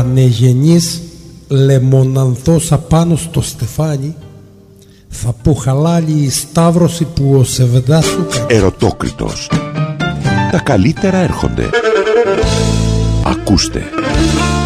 ανεγενής λεμονανθός απάνω στο στεφάνι, θα πω χαλάλη η σταύρωση που ο Σεβεντάς σου κάνει. Ερωτόκριτος. Τα καλύτερα έρχονται. Ακούστε.